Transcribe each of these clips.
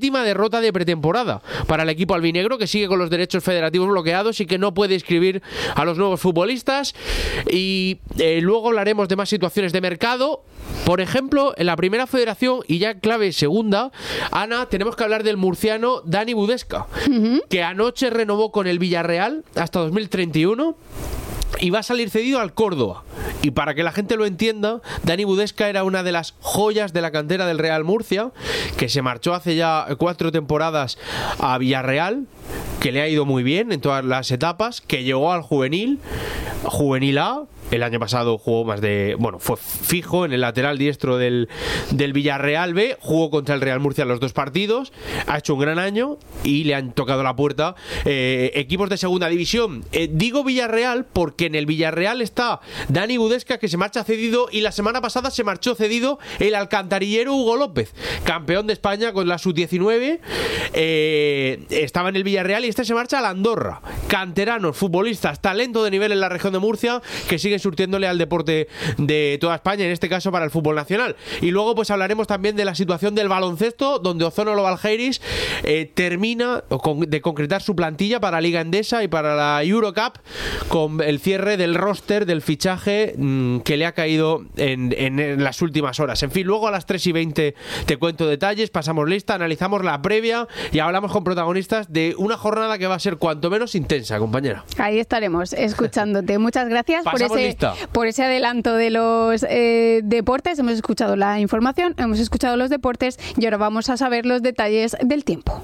Última derrota de pretemporada para el equipo albinegro, que sigue con los derechos federativos bloqueados y que no puede inscribir a los nuevos futbolistas. Y luego hablaremos de más situaciones de mercado. Por ejemplo, en la primera federación, y ya clave segunda, Ana, tenemos que hablar del murciano Dani Budesca, que anoche renovó con el Villarreal hasta 2031 y va a salir cedido al Córdoba. Y para que la gente lo entienda, Dani Budesca era una de las joyas de la cantera del Real Murcia, que se marchó hace ya 4 temporadas a Villarreal, que le ha ido muy bien en todas las etapas, que llegó al juvenil A. El año pasado jugó fue fijo en el lateral diestro del Villarreal B, jugó contra el Real Murcia los 2 partidos, ha hecho un gran año y le han tocado la puerta equipos de segunda división. Digo Villarreal porque en el Villarreal está Dani Budesca, que se marcha cedido, y la semana pasada se marchó cedido el alcantarillero Hugo López, campeón de España con la sub-19, estaba en el Villarreal y este se marcha a la Andorra. Canteranos, futbolistas, talento de nivel en la región de Murcia, que siguen surtiéndole al deporte de toda España, en este caso para el fútbol nacional. Y luego pues hablaremos también de la situación del baloncesto, donde Ozono Lobalgeiris termina de concretar su plantilla para Liga Endesa y para la Eurocup, con el cierre del roster, del fichaje que le ha caído en las últimas horas. En fin, luego a las 3:20 te cuento detalles, pasamos lista, analizamos la previa y hablamos con protagonistas de una jornada que va a ser cuanto menos intensa, compañera. Ahí estaremos escuchándote. Muchas gracias por ese adelanto de los deportes. Hemos escuchado la información, hemos escuchado los deportes y ahora vamos a saber los detalles del tiempo.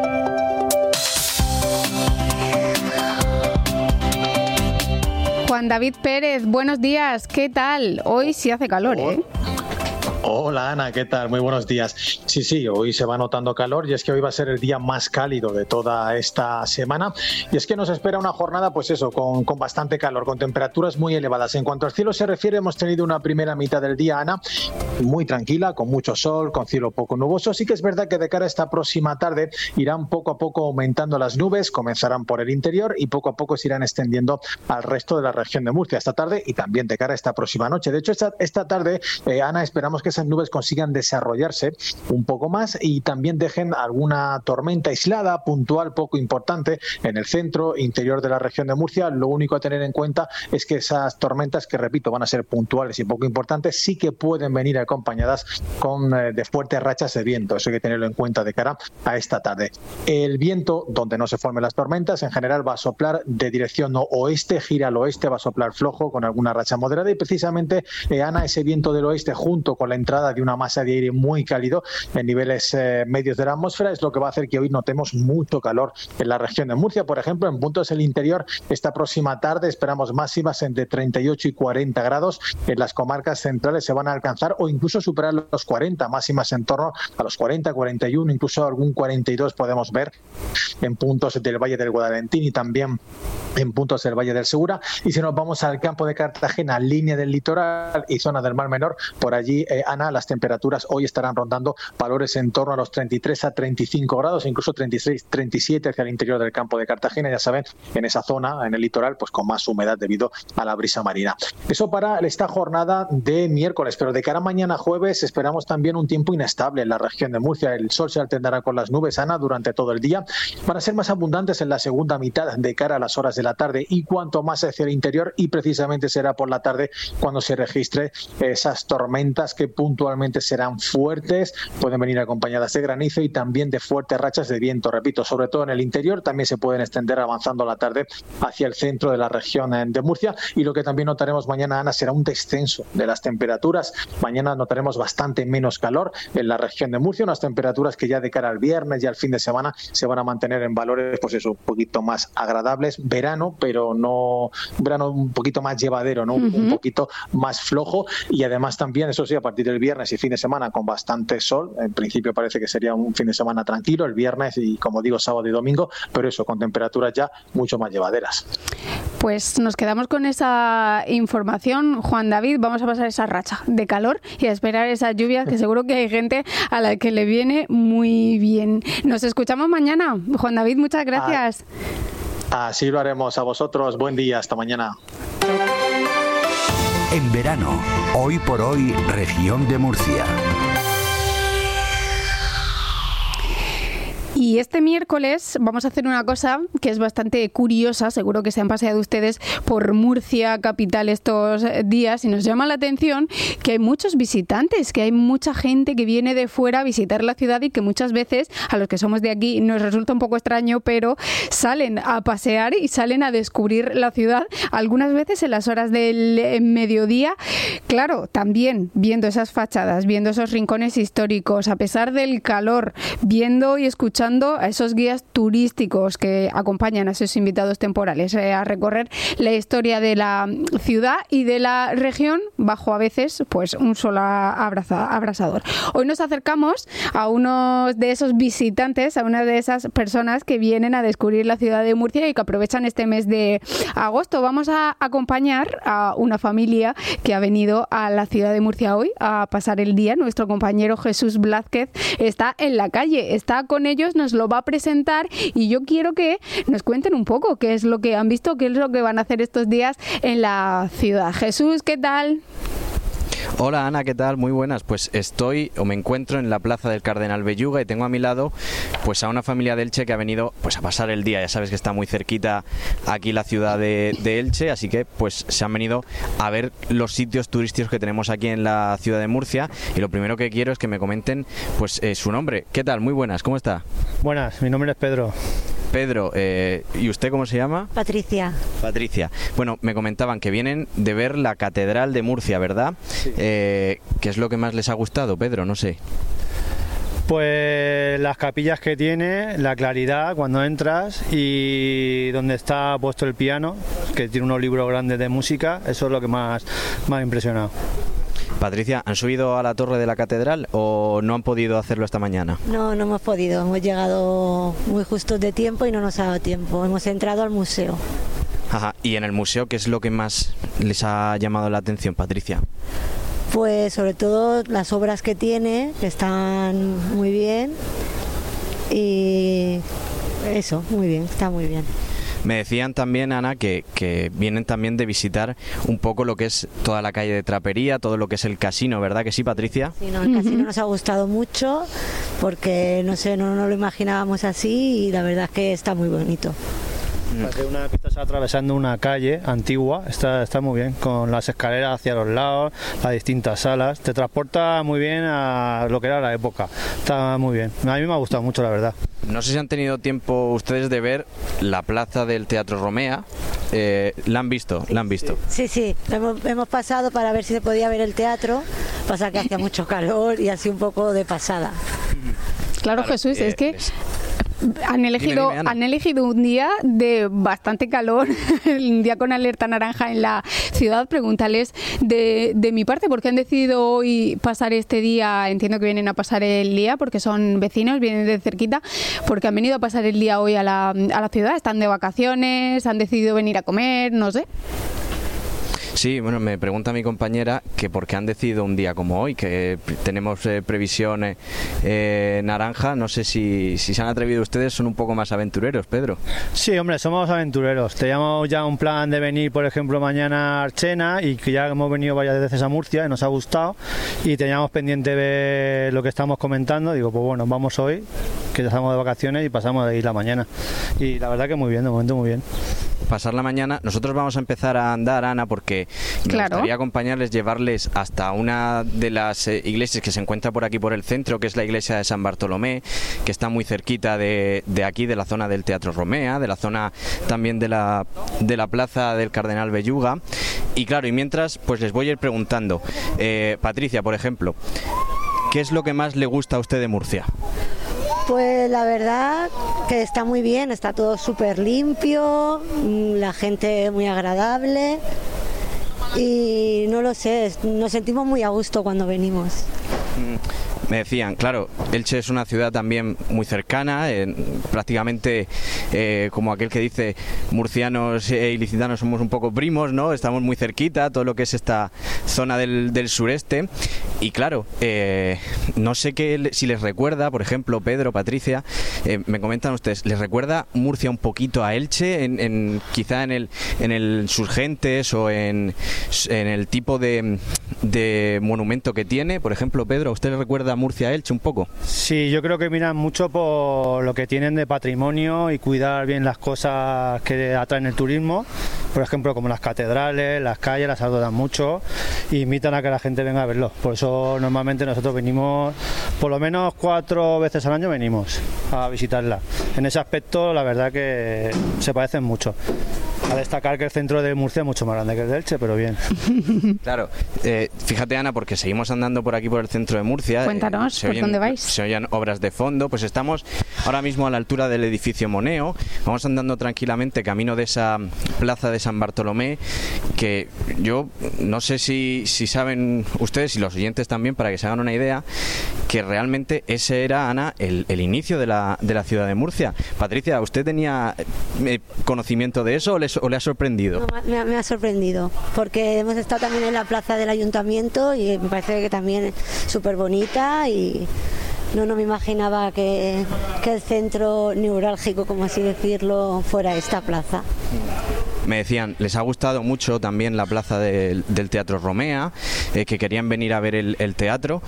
Juan David Pérez, buenos días. ¿Qué tal? Hoy sí hace calor, ¿eh? Hola Ana, ¿qué tal? Muy buenos días. Sí, hoy se va notando calor y es que hoy va a ser el día más cálido de toda esta semana y es que nos espera una jornada con bastante calor, con temperaturas muy elevadas. En cuanto al cielo se refiere, hemos tenido una primera mitad del día, Ana, muy tranquila, con mucho sol, con cielo poco nuboso. Sí que es verdad que de cara a esta próxima tarde irán poco a poco aumentando las nubes, comenzarán por el interior y poco a poco se irán extendiendo al resto de la región de Murcia esta tarde y también de cara a esta próxima noche. De hecho, esta tarde, Ana, esperamos que esas nubes consigan desarrollarse un poco más y también dejen alguna tormenta aislada, puntual, poco importante en el centro, interior de la región de Murcia. Lo único a tener en cuenta es que esas tormentas, que repito, van a ser puntuales y poco importantes, sí que pueden venir acompañadas de fuertes rachas de viento. Eso hay que tenerlo en cuenta de cara a esta tarde. El viento, donde no se formen las tormentas, en general va a soplar de dirección oeste, gira al oeste, va a soplar flojo con alguna racha moderada y precisamente, Ana, ese viento del oeste junto con la entrada de una masa de aire muy cálido en niveles medios de la atmósfera es lo que va a hacer que hoy notemos mucho calor en la región de Murcia. Por ejemplo, en puntos del interior, esta próxima tarde esperamos máximas entre 38 y 40 grados. En las comarcas centrales se van a alcanzar o incluso superar los 40, máximas en torno a los 40, 41, incluso algún 42 podemos ver en puntos del Valle del Guadalentín y también en puntos del Valle del Segura. Y si nos vamos al campo de Cartagena, línea del litoral y zona del Mar Menor, por allí, Ana, las temperaturas hoy estarán rondando valores en torno a los 33 a 35 grados, incluso 36, 37 hacia el interior del campo de Cartagena, ya saben, en esa zona, en el litoral, pues con más humedad debido a la brisa marina. Eso para esta jornada de miércoles, pero de cara a mañana jueves esperamos también un tiempo inestable en la región de Murcia. El sol se alternará con las nubes, Ana, durante todo el día. Van a ser más abundantes en la segunda mitad de cara a las horas de la tarde y cuanto más hacia el interior, y precisamente será por la tarde cuando se registre esas tormentas que puntualmente serán fuertes, pueden venir acompañadas de granizo y también de fuertes rachas de viento, repito, sobre todo en el interior. También se pueden extender avanzando la tarde hacia el centro de la región de Murcia, y lo que también notaremos mañana, Ana, será un descenso de las temperaturas. Mañana notaremos bastante menos calor en la región de Murcia, unas temperaturas que ya de cara al viernes y al fin de semana se van a mantener en valores, pues eso, un poquito más agradables, verano, pero no verano un poquito más llevadero, ¿no? Un poquito más flojo, y además también, eso sí, a partir del viernes y fin de semana con bastante sol. En principio parece que sería un fin de semana tranquilo el viernes y, como digo, sábado y domingo, pero eso, con temperaturas ya mucho más llevaderas. Pues nos quedamos con esa información, Juan David. Vamos a pasar esa racha de calor y a esperar esas lluvias, que seguro que hay gente a la que le viene muy bien. Nos escuchamos mañana. Juan David, muchas gracias. Así lo haremos. A vosotros, buen día, hasta mañana. En verano, hoy por hoy, región de Murcia. Y este miércoles vamos a hacer una cosa que es bastante curiosa, seguro que se han paseado ustedes por Murcia capital estos días y nos llama la atención que hay muchos visitantes, que hay mucha gente que viene de fuera a visitar la ciudad y que muchas veces a los que somos de aquí nos resulta un poco extraño, pero salen a pasear y salen a descubrir la ciudad, algunas veces en las horas del mediodía. Claro, también viendo esas fachadas, viendo esos rincones históricos, a pesar del calor, viendo y escuchando a esos guías turísticos que acompañan a esos invitados temporales a recorrer la historia de la ciudad y de la región bajo a veces pues un sol abrasador. Hoy nos acercamos a uno de esos visitantes, a una de esas personas que vienen a descubrir la ciudad de Murcia y que aprovechan este mes de agosto. Vamos a acompañar a una familia que ha venido a la ciudad de Murcia hoy a pasar el día. Nuestro compañero Jesús Blázquez está en la calle, está con ellos, nos lo va a presentar y yo quiero que nos cuenten un poco qué es lo que han visto, qué es lo que van a hacer estos días en la ciudad. Jesús, ¿qué tal? Hola Ana, ¿qué tal? Muy buenas. Pues me encuentro en la plaza del Cardenal Belluga y tengo a mi lado pues a una familia de Elche que ha venido pues a pasar el día. Ya sabes que está muy cerquita aquí la ciudad de Elche, así que pues se han venido a ver los sitios turísticos que tenemos aquí en la ciudad de Murcia y lo primero que quiero es que me comenten pues su nombre. ¿Qué tal? Muy buenas, ¿cómo está? Buenas, mi nombre es Pedro. Pedro, ¿y usted cómo se llama? Patricia. Patricia. Bueno, me comentaban que vienen de ver la Catedral de Murcia, ¿verdad? Sí. ¿Qué es lo que más les ha gustado, Pedro? No sé. Pues las capillas que tiene, la claridad cuando entras y donde está puesto el piano, que tiene unos libros grandes de música, eso es lo que más me ha impresionado. Patricia, ¿han subido a la torre de la catedral o no han podido hacerlo esta mañana? No hemos podido, hemos llegado muy justos de tiempo y no nos ha dado tiempo, hemos entrado al museo. Ajá. ¿Y en el museo qué es lo que más les ha llamado la atención, Patricia? Pues sobre todo las obras que tiene, que están muy bien y eso, muy bien, está muy bien. Me decían también, Ana, que vienen también de visitar un poco lo que es toda la calle de Trapería, todo lo que es el casino, ¿verdad que sí, Patricia? Sí, no, el casino nos ha gustado mucho porque, no sé, no lo imaginábamos así y la verdad es que está muy bonito. Parece una que estás atravesando una calle antigua, está muy bien, con las escaleras hacia los lados, las distintas salas, te transporta muy bien a lo que era la época, está muy bien, a mí me ha gustado mucho la verdad. No sé si han tenido tiempo ustedes de ver la plaza del Teatro Romea, ¿la han visto? Sí, hemos pasado para ver si se podía ver el teatro, pasa que hacía mucho calor y así un poco de pasada. Claro, Jesús, es que han elegido un día de bastante calor, un día con alerta naranja en la ciudad. Pregúntales de mi parte por qué han decidido hoy pasar este día. Entiendo que vienen a pasar el día porque son vecinos, vienen de cerquita, porque han venido a pasar el día hoy a la ciudad. Están de vacaciones, han decidido venir a comer, no sé. Sí, bueno, me pregunta mi compañera que por qué han decidido un día como hoy, que tenemos previsión naranja. No sé si se han atrevido ustedes, son un poco más aventureros, Pedro. Sí, hombre, somos aventureros. Teníamos ya un plan de venir, por ejemplo, mañana a Archena y que ya hemos venido varias veces a Murcia y nos ha gustado y teníamos pendiente ver lo que estamos comentando. Digo, pues bueno, vamos hoy, que ya estamos de vacaciones y pasamos de ahí la mañana. Y la verdad que muy bien, de momento muy bien. Pasar la mañana. Nosotros vamos a empezar a andar, Ana, porque me gustaría acompañarles, llevarles hasta una de las iglesias que se encuentra por aquí por el centro, que es la iglesia de San Bartolomé, que está muy cerquita de aquí, de la zona del Teatro Romea, de la zona también de la plaza del Cardenal Belluga. Y claro, y mientras pues les voy a ir preguntando, Patricia, por ejemplo, ¿qué es lo que más le gusta a usted de Murcia? Pues la verdad que está muy bien, está todo súper limpio, la gente muy agradable y no lo sé, nos sentimos muy a gusto cuando venimos. Me decían, claro, Elche es una ciudad también muy cercana, prácticamente como aquel que dice, murcianos e ilicitanos somos un poco primos, ¿no? Estamos muy cerquita, todo lo que es esta zona del sureste. Y claro, no sé si les recuerda, por ejemplo, Pedro, Patricia, me comentan ustedes, ¿les recuerda Murcia un poquito a Elche? Quizá en el Surgentes o en el tipo de monumento que tiene. Por ejemplo, Pedro, ¿a usted le recuerda a Murcia a Elche un poco? Sí, yo creo que miran mucho por lo que tienen de patrimonio y cuidar bien las cosas que atraen el turismo. Por ejemplo, como las catedrales, las calles, las adoran mucho e invitan a que la gente venga a verlos. Por eso normalmente nosotros venimos, por lo menos 4 veces al año venimos a visitarla. En ese aspecto, la verdad que se parecen mucho. A destacar que el centro de Murcia es mucho más grande que el de Elche, pero bien. Claro, fíjate, Ana, porque seguimos andando por aquí por el centro de Murcia. Cuéntanos, ¿por dónde vais? Se oyen obras de fondo, pues estamos ahora mismo a la altura del edificio Moneo, vamos andando tranquilamente camino de esa plaza de San Bartolomé, que yo no sé si saben ustedes y los oyentes también, para que se hagan una idea, que realmente ese era, Ana, el inicio de la ciudad de Murcia. Patricia, ¿usted tenía conocimiento de eso o le ha sorprendido? No, me ha sorprendido, porque hemos estado también en la plaza del ayuntamiento y me parece que también es súper bonita y no me imaginaba que el centro neurálgico, como así decirlo, fuera esta plaza. Me decían, les ha gustado mucho también la plaza del Teatro Romea, que querían venir a ver el teatro.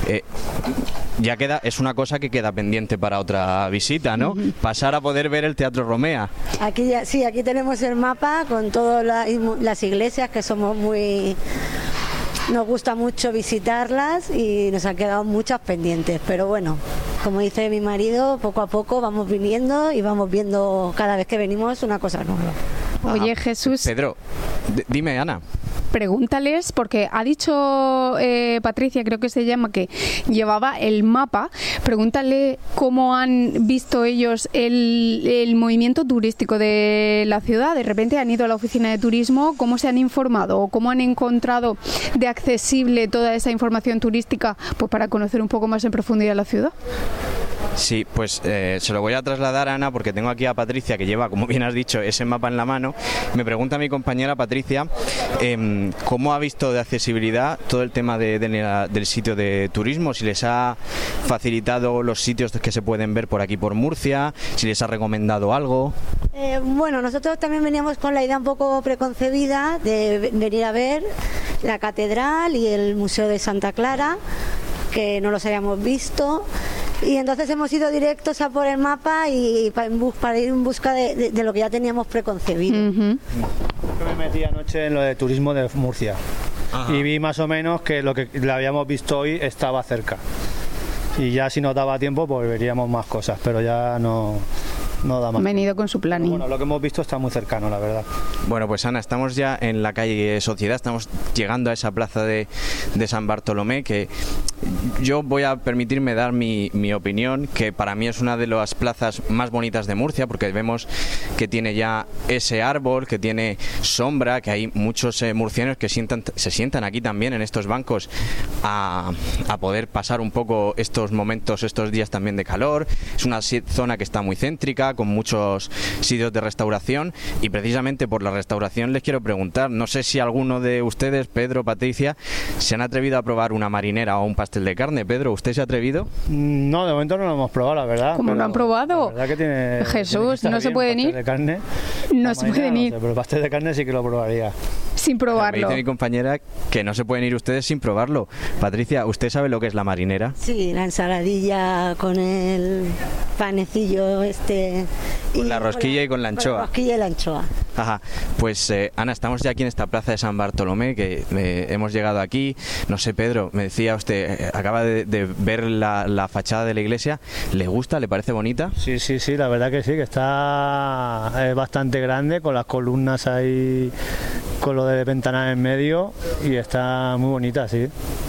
Ya es una cosa que queda pendiente para otra visita, ¿no? Pasar a poder ver el Teatro Romea. Aquí tenemos el mapa con todas las iglesias, que somos nos gusta mucho visitarlas y nos han quedado muchas pendientes, pero bueno, como dice mi marido, poco a poco vamos viniendo y vamos viendo cada vez que venimos una cosa nueva. Oye, Jesús. Pedro, dime, Ana. Pregúntales, porque ha dicho Patricia, creo que se llama, que llevaba el mapa. Pregúntale cómo han visto ellos el movimiento turístico de la ciudad. De repente han ido a la oficina de turismo, ¿cómo se han informado o cómo han encontrado de accesible toda esa información turística, pues para conocer un poco más en profundidad la ciudad? Sí, pues se lo voy a trasladar a Ana, porque tengo aquí a Patricia, que lleva, como bien has dicho, ese mapa en la mano. Me pregunta mi compañera Patricia cómo ha visto de accesibilidad todo el tema del sitio de turismo, si les ha facilitado los sitios que se pueden ver por aquí por Murcia, si les ha recomendado algo. Bueno, nosotros también veníamos con la idea un poco preconcebida de venir a ver la catedral y el Museo de Santa Clara, que no los habíamos visto. Y entonces hemos ido directos a por el mapa y para ir en busca de lo que ya teníamos preconcebido. Yo me metí anoche en lo de turismo de Murcia. Ajá. Y vi más o menos que lo que le habíamos visto hoy estaba cerca. Y ya si nos daba tiempo pues veríamos más cosas, pero ya no da más. Venido con su planning. Bueno, lo que hemos visto está muy cercano, la verdad. Bueno, pues Ana, estamos ya en la calle Sociedad, estamos llegando a esa plaza de San Bartolomé, que yo voy a permitirme dar mi opinión, que para mí es una de las plazas más bonitas de Murcia, porque vemos que tiene ya ese árbol, que tiene sombra, que hay muchos murcianos que se sientan aquí también en estos bancos a poder pasar un poco estos momentos, estos días también de calor. Es una zona que está muy céntrica, con muchos sitios de restauración, y precisamente por la restauración les quiero preguntar, no sé si alguno de ustedes, Pedro, Patricia, se han atrevido a probar una marinera o un pastel de carne. Pedro, ¿usted se ha atrevido? No, de momento no lo hemos probado, la verdad. ¿Cómo lo han probado? La verdad que tiene, Jesús, ¿no se pueden ir? De carne, no se pueden ir. No sé, pero el pastel de carne sí que lo probaría. Sin probarlo. Me dice mi compañera que no se pueden ir ustedes sin probarlo. Patricia, ¿usted sabe lo que es la marinera? Sí, la ensaladilla con el panecillo con la rosquilla y con la anchoa. Con la rosquilla y la anchoa. Ajá, pues Ana, estamos ya aquí en esta plaza de San Bartolomé, que hemos llegado aquí. No sé, Pedro, me decía usted, acaba de ver la fachada de la iglesia. ¿Le gusta? ¿Le parece bonita? Sí, la verdad que sí, que está bastante grande, con las columnas ahí, con lo de ventanal en medio, y está muy bonita, sí.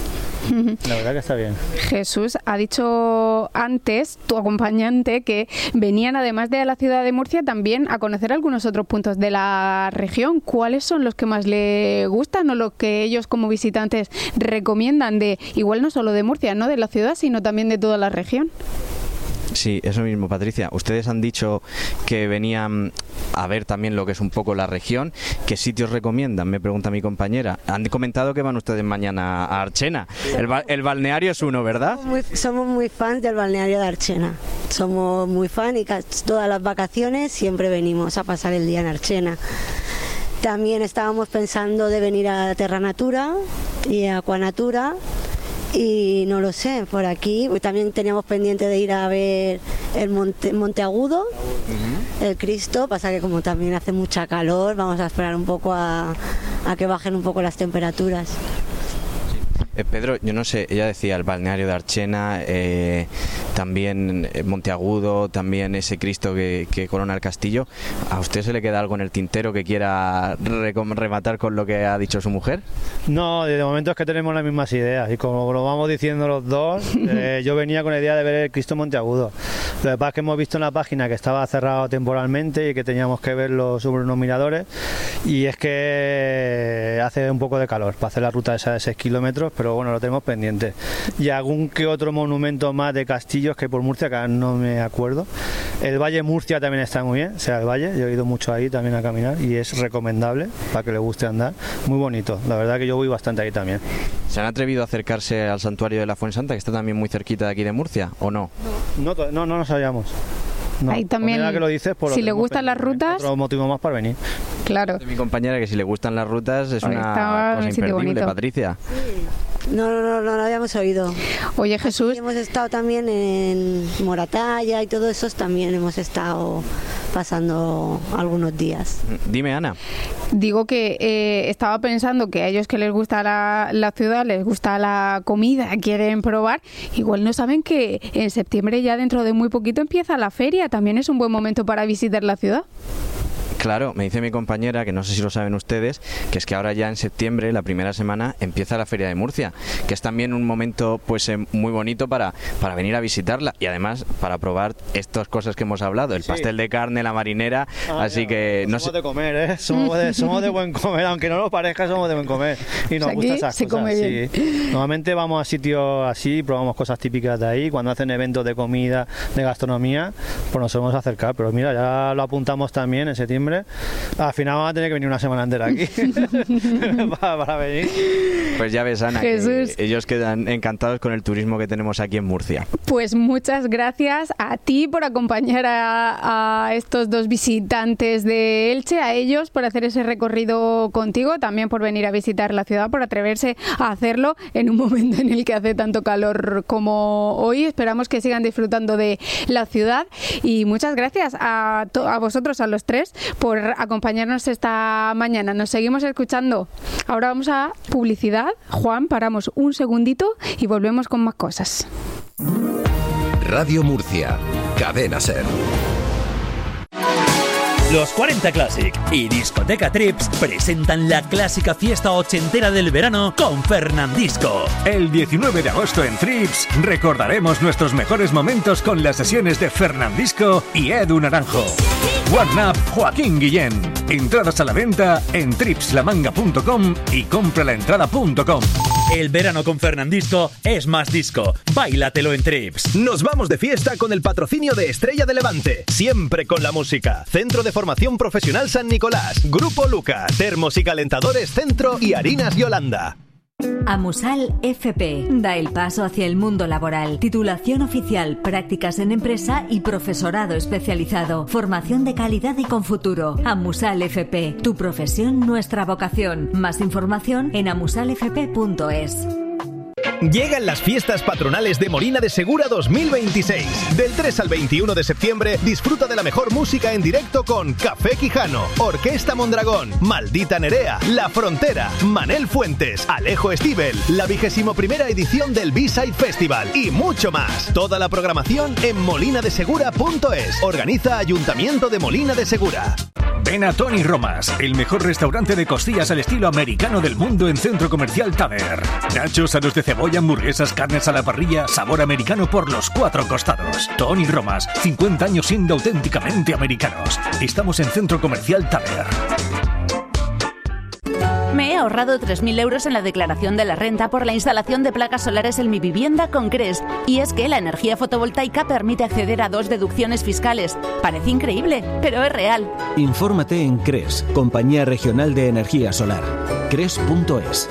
La verdad que está bien. Jesús, ha dicho antes tu acompañante que venían, además de a la ciudad de Murcia, también a conocer algunos otros puntos de la región. ¿Cuáles son los que más le gustan o los que ellos como visitantes recomiendan, de igual no solo de Murcia, no de la ciudad, sino también de toda la región? Sí, eso mismo, Patricia. Ustedes han dicho que venían a ver también lo que es un poco la región. ¿Qué sitios recomiendan? Me pregunta mi compañera. Han comentado que van ustedes mañana a Archena. El balneario es uno, ¿verdad? Somos muy fans del balneario de Archena. Somos muy fans y todas las vacaciones siempre venimos a pasar el día en Archena. También estábamos pensando de venir a Terra Natura y a Aquanatura. Y no lo sé, por aquí también teníamos pendiente de ir a ver el Monte Agudo, el Cristo, pasa que como también hace mucha calor, vamos a esperar un poco a que bajen un poco las temperaturas. Pedro, yo no sé, ella decía el balneario de Archena, también Monteagudo, también ese Cristo que corona el castillo. ¿A usted se le queda algo en el tintero que quiera rematar con lo que ha dicho su mujer? No, de momento es que tenemos las mismas ideas y como lo vamos diciendo los dos, yo venía con la idea de ver el Cristo Monteagudo. Lo que pasa es que hemos visto en la página que estaba cerrado temporalmente y que teníamos que verlo sobre unos miradores, y es que hace un poco de calor para hacer la ruta esa de 6 kilómetros, pero bueno, lo tenemos pendiente. Y algún que otro monumento más de castillos que por Murcia, que no me acuerdo. El Valle Murcia también está muy bien, o sea, el Valle, yo he ido mucho ahí también a caminar y es recomendable para que le guste andar. Muy bonito, la verdad que yo voy bastante ahí también. ¿Se han atrevido a acercarse al santuario de la Fuensanta, que está también muy cerquita de aquí de Murcia, o no? No nos sabíamos. No. Ahí también, que lo dices, si le gustan las rutas, otro motivo más para venir. Claro. Mi compañera, que si le gustan las rutas es una cosa imperdible, Patricia. No lo habíamos oído. Oye, Jesús, aquí hemos estado también en Moratalla y todo eso, también hemos estado pasando algunos días. Dime, Ana. Digo que estaba pensando que a ellos que les gusta la ciudad, les gusta la comida, quieren probar, igual no saben que en septiembre, ya dentro de muy poquito, empieza la feria. También es un buen momento para visitar la ciudad. Claro, me dice mi compañera, que no sé si lo saben ustedes, que es que ahora ya en septiembre, la primera semana, empieza la Feria de Murcia, que es también un momento pues muy bonito para venir a visitarla y además para probar estas cosas que hemos hablado, el pastel de carne, la marinera, así que no sé. Somos de comer, somos de buen comer, aunque no lo parezca, somos de buen comer y nos gusta esas cosas. Come bien. Sí. Normalmente vamos a sitios así, probamos cosas típicas de ahí, cuando hacen eventos de comida, de gastronomía, pues nos vamos a acercar, pero mira, ya lo apuntamos también en septiembre. Al final van a tener que venir una semana entera aquí para venir. Pues ya ves, Ana, que ellos quedan encantados con el turismo que tenemos aquí en Murcia. Pues muchas gracias a ti por acompañar a estos dos visitantes de Elche, a ellos por hacer ese recorrido contigo, también por venir a visitar la ciudad, por atreverse a hacerlo en un momento en el que hace tanto calor como hoy. Esperamos que sigan disfrutando de la ciudad y muchas gracias a vosotros, a los tres, por acompañarnos esta mañana. Nos seguimos escuchando. Ahora vamos a publicidad. Juan, paramos un segundito y volvemos con más cosas. Radio Murcia, Cadena SER. Los 40 Classic y Discoteca Trips presentan la clásica fiesta ochentera del verano con Fernandisco. El 19 de agosto en Trips recordaremos nuestros mejores momentos con las sesiones de Fernandisco y Edu Naranjo. One Up Joaquín Guillén. Entradas a la venta en tripslamanga.com y compralaentrada.com. El verano con Fernandisco es más disco. Báilatelo en Trips. Nos vamos de fiesta con el patrocinio de Estrella de Levante. Siempre con la música. Centro de Formación Profesional San Nicolás. Grupo Luca. Termos y calentadores Centro y Harinas Yolanda. Amusal FP da el paso hacia el mundo laboral. Titulación oficial, prácticas en empresa y profesorado especializado. Formación de calidad y con futuro. Amusal FP, tu profesión, nuestra vocación. Más información en amusalfp.es. Llegan las fiestas patronales de Molina de Segura 2026. Del 3 al 21 de septiembre, disfruta de la mejor música en directo con Café Quijano, Orquesta Mondragón, Maldita Nerea, La Frontera, Manel Fuentes, Alejo Stivel, la 21ª edición del B-Side Festival y mucho más. Toda la programación en molinadesegura.es. Organiza Ayuntamiento de Molina de Segura. Ven a Tony Romas, el mejor restaurante de costillas al estilo americano del mundo en Centro Comercial Taver. Nachos, aros de cebolla, hamburguesas, carnes a la parrilla, sabor americano por los 4 costados. Tony Romas, 50 años siendo auténticamente americanos. Estamos en Centro Comercial Taver. Meo, ahorrado 3.000 euros en la declaración de la renta por la instalación de placas solares en mi vivienda con CRES. Y es que la energía fotovoltaica permite acceder a 2 deducciones fiscales. Parece increíble, pero es real. Infórmate en CRES, Compañía Regional de Energía Solar. CRES.es.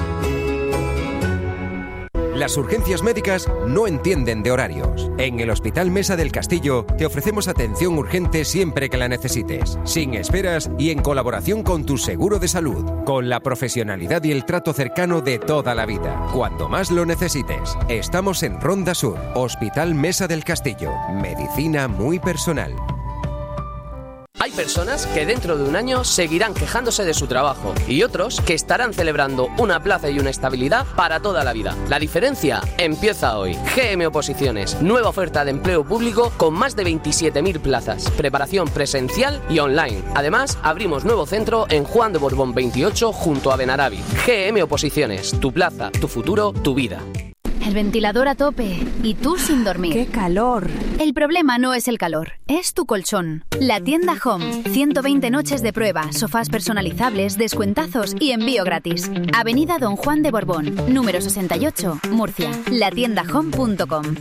Las urgencias médicas no entienden de horarios. En el Hospital Mesa del Castillo te ofrecemos atención urgente siempre que la necesites, sin esperas y en colaboración con tu seguro de salud, con la profesionalidad y el trato cercano de toda la vida, cuando más lo necesites. Estamos en Ronda Sur, Hospital Mesa del Castillo, medicina muy personal. Hay personas que dentro de un año seguirán quejándose de su trabajo y otros que estarán celebrando una plaza y una estabilidad para toda la vida. La diferencia empieza hoy. GM Oposiciones, nueva oferta de empleo público con más de 27.000 plazas, preparación presencial y online. Además, abrimos nuevo centro en Juan de Borbón 28 junto a Benarabi. GM Oposiciones, tu plaza, tu futuro, tu vida. El ventilador a tope y tú sin dormir. ¡Qué calor! El problema no es el calor, es tu colchón. La tienda Home. 120 noches de prueba, sofás personalizables, descuentazos y envío gratis. Avenida Don Juan de Borbón, número 68, Murcia. latiendahome.com.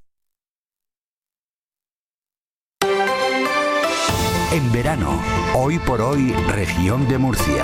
En verano, hoy por hoy, región de Murcia.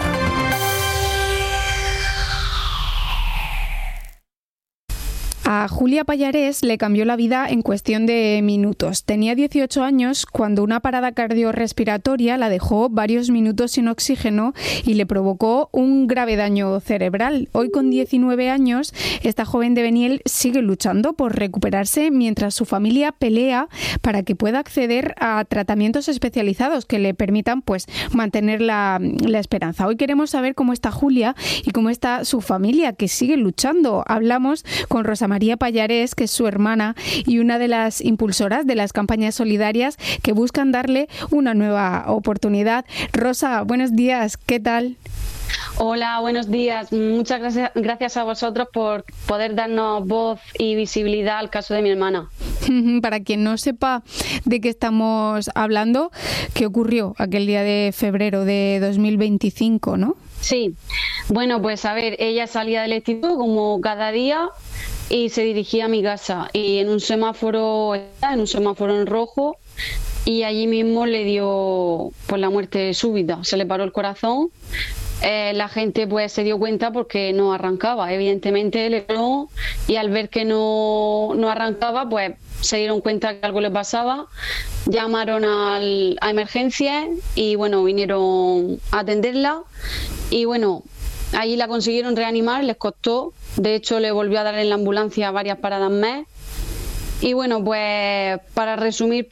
A Julia Pallarés le cambió la vida en cuestión de minutos. Tenía 18 años cuando una parada cardiorrespiratoria la dejó varios minutos sin oxígeno y le provocó un grave daño cerebral. Hoy, con 19 años, esta joven de Beniel sigue luchando por recuperarse mientras su familia pelea para que pueda acceder a tratamientos especializados que le permitan mantener la esperanza. Hoy queremos saber cómo está Julia y cómo está su familia, que sigue luchando. Hablamos con Rosa María Pallarés, que es su hermana y una de las impulsoras de las campañas solidarias que buscan darle una nueva oportunidad. Rosa, buenos días, ¿qué tal? Hola, buenos días. Muchas gracias a vosotros por poder darnos voz y visibilidad al caso de mi hermana. Para quien no sepa de qué estamos hablando, ¿qué ocurrió aquel día de febrero de 2025, no? Sí, bueno, pues a ver, ella salía del instituto como cada día y se dirigía a mi casa, y en un semáforo en rojo, y allí mismo le dio la muerte súbita, se le paró el corazón. La gente se dio cuenta porque no arrancaba, evidentemente le paró, y al ver que no arrancaba, se dieron cuenta que algo le pasaba, llamaron a emergencias y vinieron a atenderla, y allí la consiguieron reanimar, les costó. De hecho, le volvió a dar en la ambulancia varias paradas más. Y para resumir,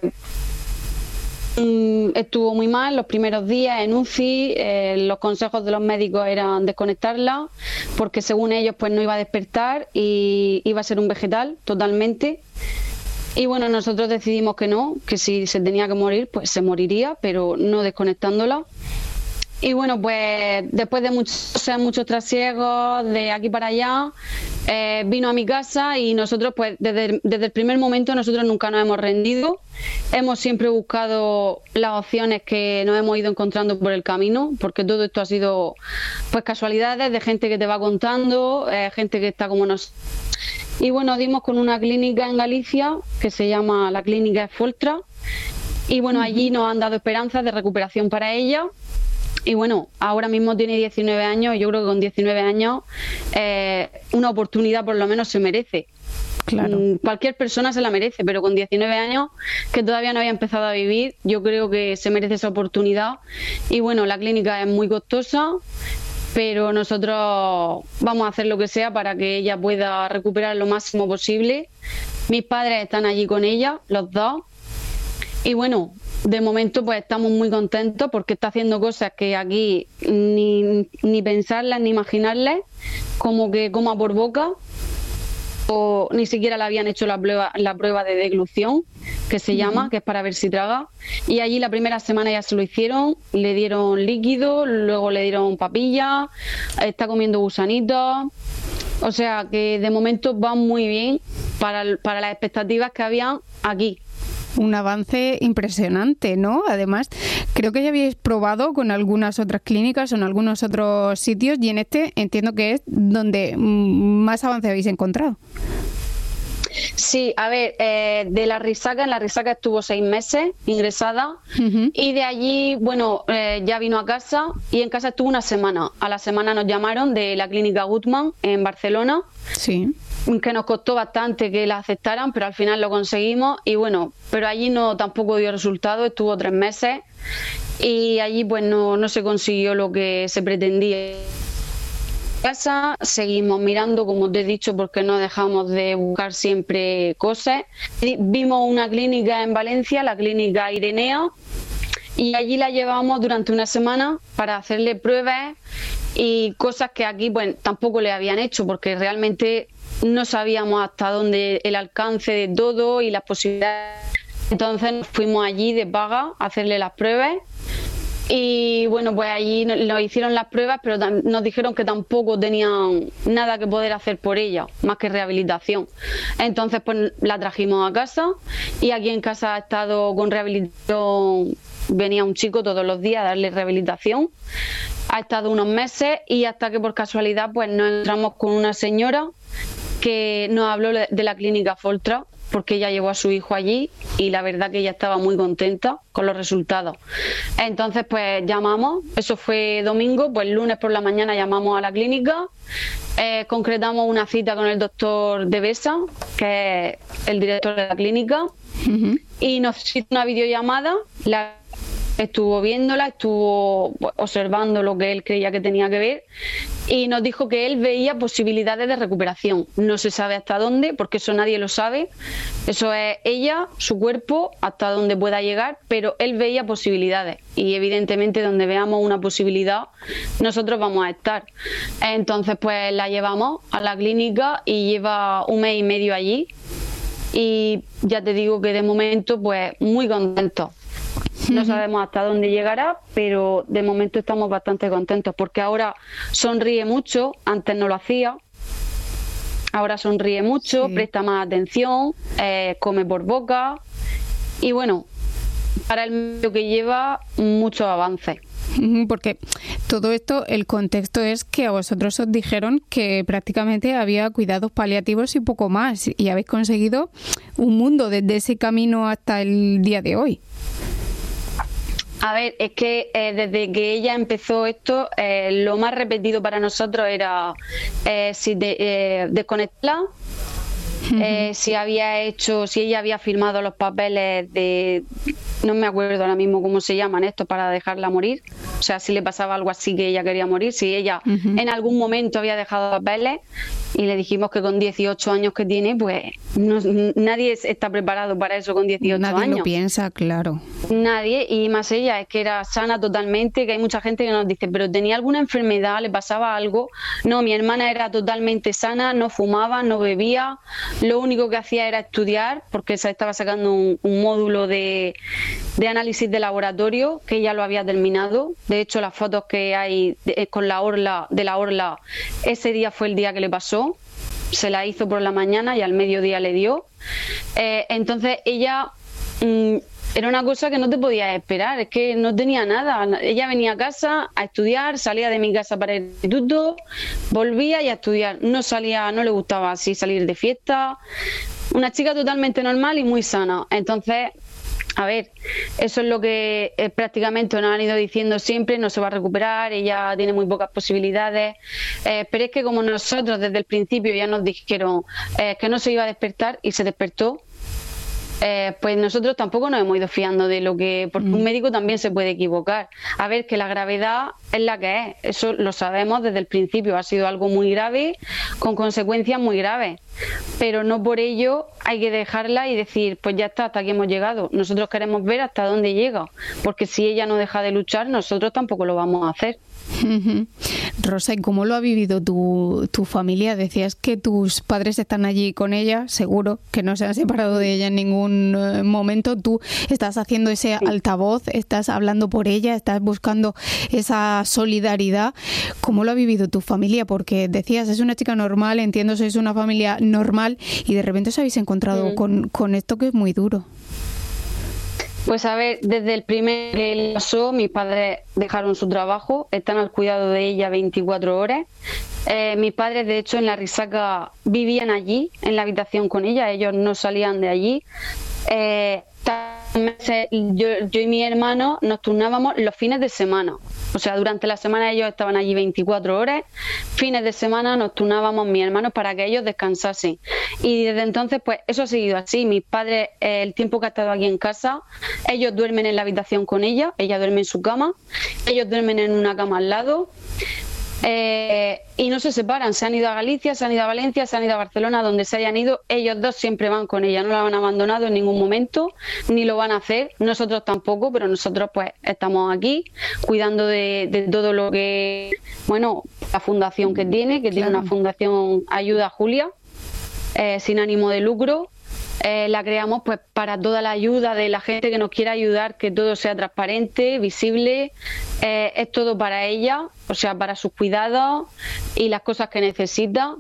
estuvo muy mal los primeros días en UCI. Los consejos de los médicos eran desconectarla, porque según ellos no iba a despertar y iba a ser un vegetal totalmente. Y nosotros decidimos que no, que si se tenía que morir, se moriría, pero no desconectándola. Y después de muchos trasiegos de aquí para allá, vino a mi casa, y nosotros desde el primer momento nosotros nunca nos hemos rendido. Hemos siempre buscado las opciones que nos hemos ido encontrando por el camino, porque todo esto ha sido casualidades de gente que te va contando, gente que está como nosotros. Y dimos con una clínica en Galicia que se llama la Clínica Foltra, y allí nos han dado esperanzas de recuperación para ella. Y ahora mismo tiene 19 años, y yo creo que con 19 años una oportunidad por lo menos se merece. Claro. Cualquier persona se la merece, pero con 19 años, que todavía no había empezado a vivir, yo creo que se merece esa oportunidad. Y la clínica es muy costosa, pero nosotros vamos a hacer lo que sea para que ella pueda recuperar lo máximo posible. Mis padres están allí con ella, los dos. Y de momento estamos muy contentos porque está haciendo cosas que aquí ni pensarlas ni imaginarlas, como que coma por boca, o ni siquiera le habían hecho la prueba de deglución, que se llama, que es para ver si traga, y allí la primera semana ya se lo hicieron, le dieron líquido, luego le dieron papilla, está comiendo gusanitos. O sea que de momento va muy bien para las expectativas que había aquí. un avance impresionante, ¿no? Además, creo que ya habéis probado con algunas otras clínicas o en algunos otros sitios y en este entiendo que es donde más avance habéis encontrado. Sí, a ver, de la Risaca, en la Risaca estuvo 6 meses ingresada y de allí, bueno, ya vino a casa y en casa estuvo una semana. A la semana nos llamaron de la clínica Gutmann en Barcelona. Sí. Que nos costó bastante que la aceptaran, pero al final lo conseguimos y bueno, pero allí no tampoco dio resultado, estuvo 3 meses y allí pues no se consiguió lo que se pretendía. Casa, seguimos mirando, como te he dicho, porque no dejamos de buscar siempre cosas. Vimos una clínica en Valencia, la clínica Irenea, y allí la llevamos durante una semana para hacerle pruebas y cosas que aquí pues tampoco le habían hecho, porque realmente no sabíamos hasta dónde el alcance de todo y las posibilidades. Entonces nos fuimos allí de paga a hacerle las pruebas. Y bueno, pues allí nos hicieron las pruebas, pero nos dijeron que tampoco tenían nada que poder hacer por ella, más que rehabilitación. Entonces pues la trajimos a casa y aquí en casa ha estado con rehabilitación, venía un chico todos los días a darle rehabilitación. Ha estado unos meses y hasta que por casualidad pues nos encontramos con una señora que nos habló de la clínica Foltra, porque ella llevó a su hijo allí y la verdad que ella estaba muy contenta con los resultados. Entonces pues llamamos, eso fue domingo, pues el lunes por la mañana llamamos a la clínica, concretamos una cita con el doctor Devesa, que es el director de la clínica, y nos hizo una videollamada, estuvo viéndola, estuvo observando lo que él creía que tenía que ver y nos dijo que él veía posibilidades de recuperación. No se sabe hasta dónde, porque eso nadie lo sabe. Eso es ella, su cuerpo, hasta donde pueda llegar, pero él veía posibilidades y evidentemente donde veamos una posibilidad nosotros vamos a estar. Entonces pues la llevamos a la clínica y lleva 1 mes y medio allí y ya te digo que de momento pues muy contentos. No sabemos hasta dónde llegará, pero de momento estamos bastante contentos porque ahora sonríe mucho, antes no lo hacía, ahora sonríe mucho, presta más atención, come por boca y bueno, para el medio que lleva, muchos avances. Porque todo esto, el contexto es que a vosotros os dijeron que prácticamente había cuidados paliativos y poco más y habéis conseguido un mundo desde ese camino hasta el día de hoy. A ver, es que desde que ella empezó esto, lo más repetido para nosotros era desconectarla, si ella había firmado los papeles de, no me acuerdo ahora mismo cómo se llaman estos, para dejarla morir, o sea, si le pasaba algo así que ella quería morir, si ella en algún momento había dejado papeles y le dijimos que con 18 años que tiene, pues nadie está preparado para eso con 18 años. Nadie lo piensa, claro. Nadie, y más ella, es que era sana totalmente, que hay mucha gente que nos dice, pero ¿tenía alguna enfermedad? ¿Le pasaba algo? No, mi hermana era totalmente sana, no fumaba, no bebía, lo único que hacía era estudiar, porque se estaba sacando un módulo de análisis de laboratorio, que ella lo había terminado. De hecho, las fotos que hay con la orla, ese día fue el día que le pasó. Se la hizo por la mañana y al mediodía le dio. Entonces ella era una cosa que no te podías esperar, es que no tenía nada. Ella venía a casa a estudiar, salía de mi casa para el instituto, volvía y a estudiar. No salía, no le gustaba así salir de fiesta. Una chica totalmente normal y muy sana. Entonces, a ver, eso es lo que prácticamente nos han ido diciendo siempre, no se va a recuperar, ella tiene muy pocas posibilidades, pero es que como nosotros desde el principio ya nos dijeron que no se iba a despertar y se despertó, pues nosotros tampoco nos hemos ido fiando de lo que, porque un médico también se puede equivocar. A ver, que la gravedad es la que es, eso lo sabemos desde el principio, ha sido algo muy grave, con consecuencias muy graves, pero no por ello hay que dejarla y decir, pues ya está, hasta aquí hemos llegado. Nosotros queremos ver hasta dónde llega, porque si ella no deja de luchar, nosotros tampoco lo vamos a hacer. Rosa, ¿y cómo lo ha vivido tu familia? Decías que tus padres están allí con ella, seguro que no se han separado de ella en ningún momento. Tú estás haciendo ese altavoz, estás hablando por ella, estás buscando esa solidaridad. ¿Cómo lo ha vivido tu familia? Porque decías, es una chica normal, entiendo, sois una familia normal y de repente os habéis encontrado con esto que es muy duro. Pues a ver, desde el primer que le pasó, mis padres dejaron su trabajo, están al cuidado de ella 24 horas. Mis padres, de hecho, en la Risaca vivían allí, en la habitación con ella, ellos no salían de allí. Yo y mi hermano nos turnábamos los fines de semana. O sea, durante la semana ellos estaban allí 24 horas, fines de semana nos turnábamos mis hermanos para que ellos descansasen. Y desde entonces, pues eso ha seguido así. Mis padres, el tiempo que ha estado aquí en casa, ellos duermen en la habitación con ella duerme en su cama, ellos duermen en una cama al lado. Y no se separan, se han ido a Galicia, se han ido a Valencia, se han ido a Barcelona, donde se hayan ido, ellos dos siempre van con ella, no la han abandonado en ningún momento, ni lo van a hacer, nosotros tampoco, pero nosotros pues estamos aquí cuidando de todo lo que, bueno, la fundación que tiene una fundación Ayuda a Julia, sin ánimo de lucro. La creamos pues para toda la ayuda de la gente que nos quiera ayudar, que todo sea transparente, visible, es todo para ella, o sea, para sus cuidados y las cosas que necesita.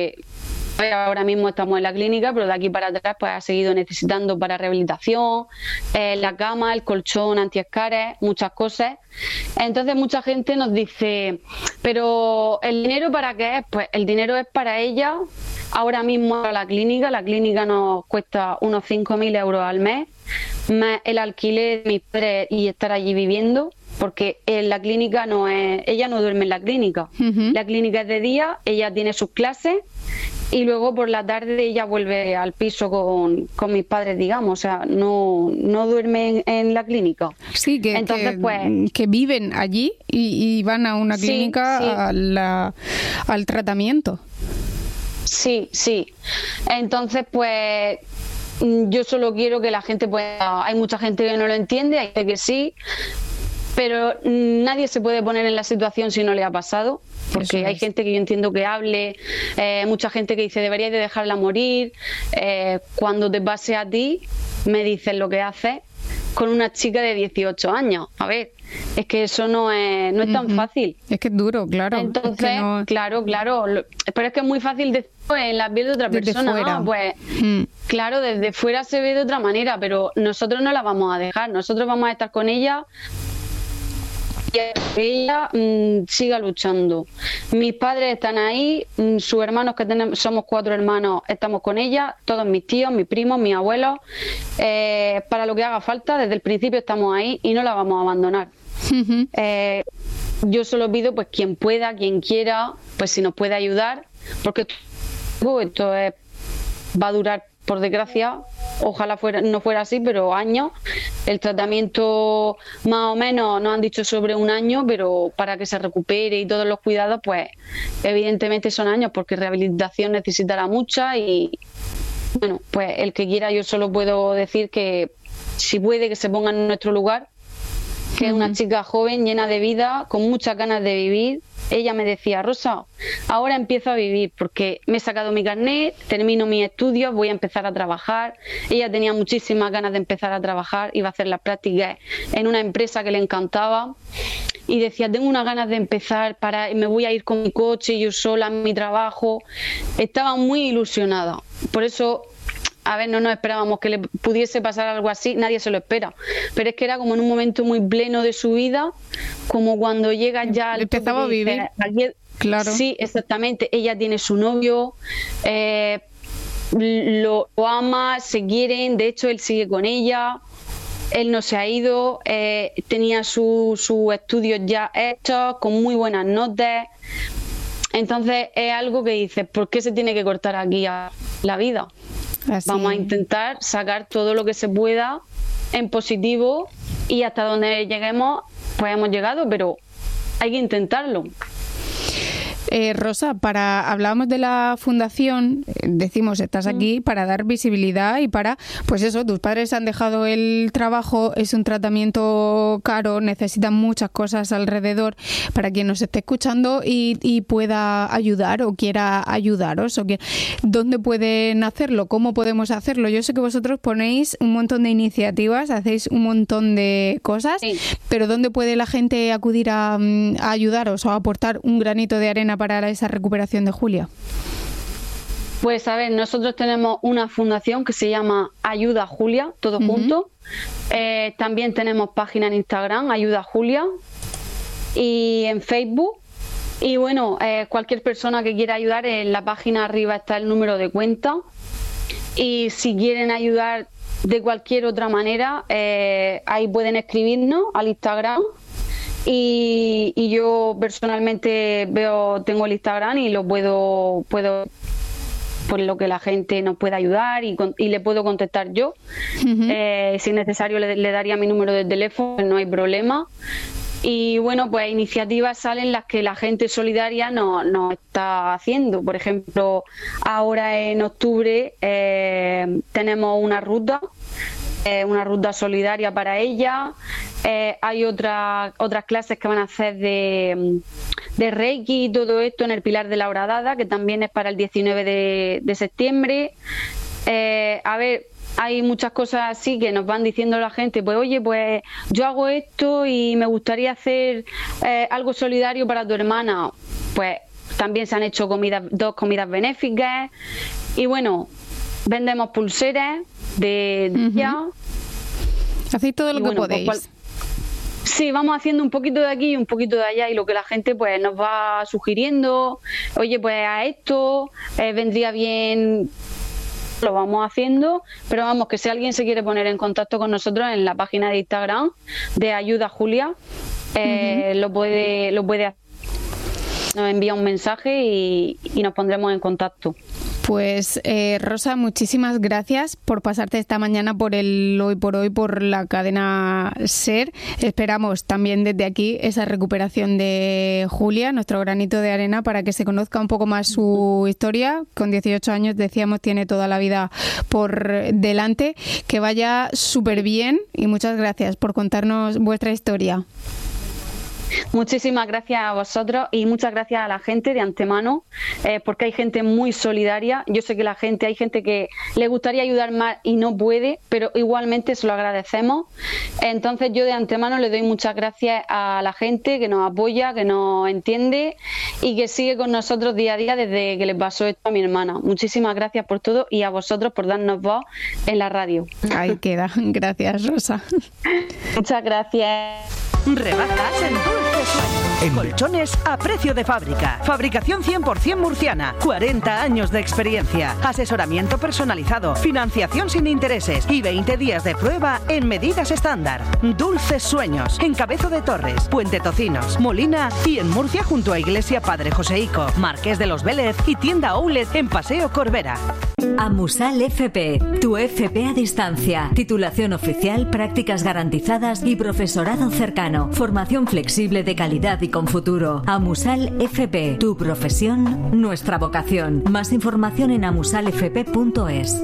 Ahora mismo estamos en la clínica, pero de aquí para atrás pues ha seguido necesitando para rehabilitación, la cama, el colchón antiescares, muchas cosas. Entonces mucha gente nos dice, pero ¿el dinero para qué es? Pues el dinero es para ella. Ahora mismo la clínica nos cuesta unos 5.000 euros al mes, más el alquiler de mis padres y estar allí viviendo, porque en la clínica ella no duerme en la clínica. La clínica es de día, ella tiene sus clases y luego por la tarde ella vuelve al piso con mis padres, digamos, o sea, no duerme en la clínica. Sí, entonces, que viven allí y van a una clínica sí. Al tratamiento. Sí. Entonces, pues yo solo quiero que la gente pueda... Hay mucha gente que no lo entiende, hay gente que sí, pero nadie se puede poner en la situación si no le ha pasado, porque hay gente que yo entiendo que hable, mucha gente que dice deberías de dejarla morir. Cuando te pase a ti, me dices lo que haces con una chica de 18 años. A ver, es que eso no es tan fácil. Es que es duro, claro. Entonces, claro. Pero es que es muy fácil decirlo en la piel de otra persona. Fuera. Pues, claro, desde fuera se ve de otra manera, pero nosotros no la vamos a dejar. Nosotros vamos a estar con ella y que ella siga luchando. Mis padres están ahí, sus hermanos, somos 4 hermanos, estamos con ella, todos mis tíos, mis primos, mis abuelos, para lo que haga falta, desde el principio estamos ahí y no la vamos a abandonar. Yo solo pido pues quien pueda, quien quiera, pues si nos puede ayudar, porque esto va a durar, por desgracia, ojalá no fuera así, pero años. El tratamiento más o menos nos han dicho sobre 1 año, pero para que se recupere y todos los cuidados, pues evidentemente son años, porque rehabilitación necesitará mucha y bueno, pues el que quiera, yo solo puedo decir que si puede que se ponga en nuestro lugar, que es una chica joven, llena de vida, con muchas ganas de vivir. Ella me decía, Rosa, ahora empiezo a vivir porque me he sacado mi carnet, termino mis estudios, voy a empezar a trabajar. Ella tenía muchísimas ganas de empezar a trabajar, iba a hacer las prácticas en una empresa que le encantaba y decía, tengo unas ganas de empezar, me voy a ir con mi coche, yo sola, a mi trabajo. Estaba muy ilusionada. Por eso... A ver, no nos esperábamos que le pudiese pasar algo así, nadie se lo espera. Pero es que era como en un momento muy pleno de su vida, como cuando llega ya al... Empezaba a vivir. Claro. Sí, exactamente. Ella tiene su novio, lo ama, se quieren, de hecho él sigue con ella, él no se ha ido, tenía sus estudios ya hechos, con muy buenas notas. Entonces es algo que dices, ¿por qué se tiene que cortar aquí la vida? Así. Vamos a intentar sacar todo lo que se pueda en positivo y hasta donde lleguemos, pues hemos llegado, pero hay que intentarlo. Rosa, hablábamos de la fundación, decimos, estás aquí para dar visibilidad y para, pues eso, tus padres han dejado el trabajo, es un tratamiento caro, necesitan muchas cosas alrededor para quien nos esté escuchando y pueda ayudar o quiera ayudaros. ¿Dónde pueden hacerlo? ¿Cómo podemos hacerlo? Yo sé que vosotros ponéis un montón de iniciativas, hacéis un montón de cosas, sí. Pero ¿dónde puede la gente acudir a ayudaros o a aportar un granito de arena para esa recuperación de Julia? Pues a ver, nosotros tenemos una fundación que se llama Ayuda Julia, todo junto. También tenemos página en Instagram, Ayuda Julia, y en Facebook. Y bueno, cualquier persona que quiera ayudar, en la página arriba está el número de cuenta. Y si quieren ayudar de cualquier otra manera, ahí pueden escribirnos al Instagram. Y yo personalmente tengo el Instagram y lo puedo por lo que la gente nos pueda ayudar y le puedo contestar yo. Si es necesario le daría mi número de teléfono, no hay problema. Y bueno, pues iniciativas salen las que la gente solidaria nos está haciendo. Por ejemplo, ahora en octubre tenemos una ruta solidaria para ella. Hay otras clases que van a hacer de Reiki y todo esto en el Pilar de la Horadada, que también es para el 19 de septiembre. A ver, hay muchas cosas así que nos van diciendo la gente, pues oye, pues yo hago esto y me gustaría hacer algo solidario para tu hermana. Pues también se han hecho 2 comidas benéficas y bueno, vendemos pulseras de ella. Hacéis todo lo que podéis. Pues, sí, vamos haciendo un poquito de aquí y un poquito de allá, y lo que la gente pues nos va sugiriendo, oye, pues a esto vendría bien, lo vamos haciendo. Pero vamos, que si alguien se quiere poner en contacto con nosotros en la página de Instagram de Ayuda Julia, lo puede hacer. Nos envía un mensaje y nos pondremos en contacto. Pues Rosa, muchísimas gracias por pasarte esta mañana por el Hoy por Hoy, por la cadena SER. Esperamos también desde aquí esa recuperación de Julia, nuestro granito de arena, para que se conozca un poco más su historia. Con 18 años, decíamos, tiene toda la vida por delante. Que vaya súper bien y muchas gracias por contarnos vuestra historia. Muchísimas gracias a vosotros y muchas gracias a la gente de antemano, porque hay gente muy solidaria. Yo sé que hay gente que le gustaría ayudar más y no puede, pero igualmente se lo agradecemos. Entonces yo de antemano le doy muchas gracias a la gente que nos apoya, que nos entiende y que sigue con nosotros día a día desde que le pasó esto a mi hermana. Muchísimas gracias por todo y a vosotros por darnos voz en la radio. Ahí queda. Gracias, Rosa. Muchas gracias. Rebajas en Dulce Sueños. Colchones a precio de fábrica. Fabricación 100% murciana. 40 años de experiencia. Asesoramiento personalizado. Financiación sin intereses. Y 20 días de prueba en medidas estándar. Dulces Sueños. En Cabezo de Torres, Puente Tocinos, Molina y en Murcia junto a Iglesia Padre Joseico, Marqués de los Vélez y tienda Outlet en Paseo Corbera. Amusal FP, tu FP a distancia. Titulación oficial, prácticas garantizadas y profesorado cercano. Formación flexible de calidad y con futuro. Amusal FP, tu profesión, nuestra vocación. Más información en amusalfp.es.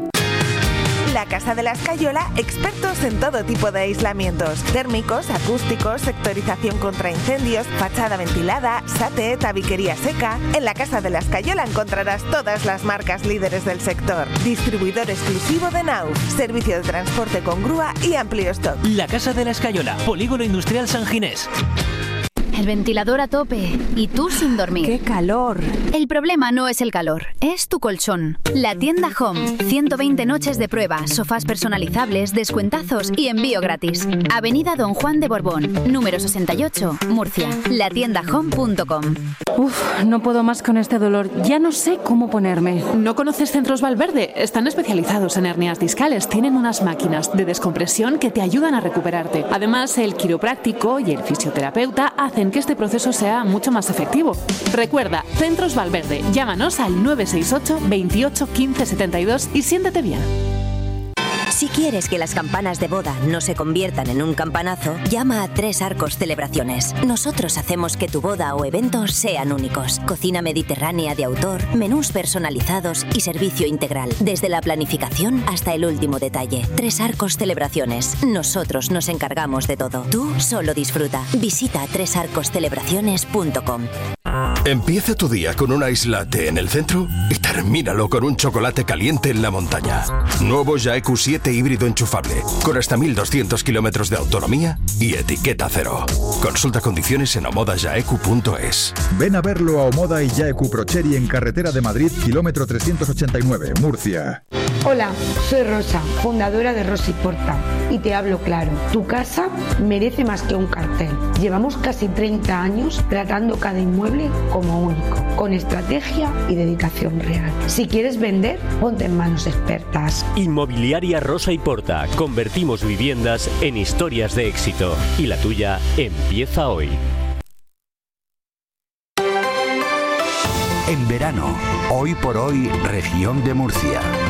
La Casa de la Escayola, expertos en todo tipo de aislamientos, térmicos, acústicos, sectorización contra incendios, fachada ventilada, SATE, tabiquería seca. En la Casa de la Escayola encontrarás todas las marcas líderes del sector. Distribuidor exclusivo de Nauf, servicio de transporte con grúa y amplio stock. La Casa de la Escayola, Polígono Industrial San Ginés. El ventilador a tope y tú sin dormir. ¡Qué calor! El problema no es el calor, es tu colchón. La tienda Home. 120 noches de prueba, sofás personalizables, descuentazos y envío gratis. Avenida Don Juan de Borbón, número 68, Murcia. Latiendahome.com. Uf, no puedo más con este dolor. Ya no sé cómo ponerme. ¿No conoces Centros Valverde? Están especializados en hernias discales. Tienen unas máquinas de descompresión que te ayudan a recuperarte. Además, el quiropráctico y el fisioterapeuta hacen que este proceso sea mucho más efectivo. Recuerda, Centros Valverde. Llámanos al 968 28 15 72 y siéntete bien. Si quieres que las campanas de boda no se conviertan en un campanazo, llama a Tres Arcos Celebraciones. Nosotros hacemos que tu boda o eventos sean únicos. Cocina mediterránea de autor, menús personalizados y servicio integral. Desde la planificación hasta el último detalle. Tres Arcos Celebraciones. Nosotros nos encargamos de todo. Tú solo disfruta. Visita tresarcoscelebraciones.com. Empieza tu día con un ice latte en el centro y termínalo con un chocolate caliente en la montaña. Nuevo Jaeku 7 híbrido enchufable, con hasta 1200 kilómetros de autonomía y etiqueta cero. Consulta condiciones en omodajaeku.es. Ven a verlo a Omoda y Jaeku Procheri en carretera de Madrid, kilómetro 389, Murcia. Hola, soy Rosa, fundadora de Rosa y Porta, y te hablo claro. Tu casa merece más que un cartel. Llevamos casi 30 años tratando cada inmueble como único, con estrategia y dedicación real. Si quieres vender, ponte en manos expertas. Inmobiliaria Rosa y Porta. Convertimos viviendas en historias de éxito. Y la tuya empieza hoy. En verano, hoy por hoy, región de Murcia.